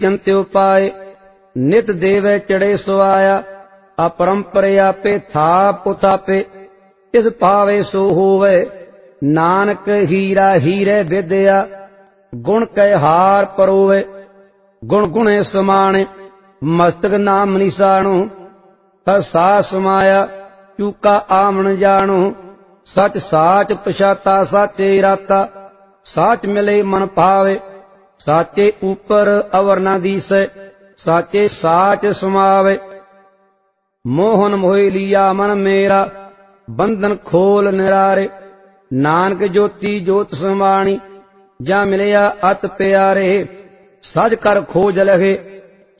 ਚੰਤਿਉ ਪਾਏ ਨਿਤ ਦੇਵੈ ਚੜੇ ਸੁਆਇਆ अपरंपर आपे थाप उतापे इस पावे सो होवे नानक हीरा हीरे विद्या गुण कै हार परोवे गुण गुणे समाने मस्तक नाम निशाणु सा समाया चूका आमन जाणु सच साच पछाता साचे राता साच मिले मन पावे साचे ऊपर अवर न दीसै साचे साच समावे मोहन मोहि लिया मन मेरा बंधन खोल निरारे नानक ज्योति ज्योत समाणी जा मिलिया अत प्यारे सज कर खोज लगे